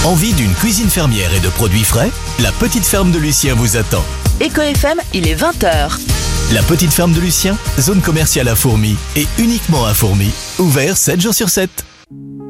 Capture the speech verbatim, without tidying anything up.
Envie d'une cuisine fermière et de produits frais? La petite ferme de Lucien vous attend. Eco F M, il est vingt heures. La petite ferme de Lucien, zone commerciale à Fourmies et uniquement à Fourmies, ouvert sept jours sur sept.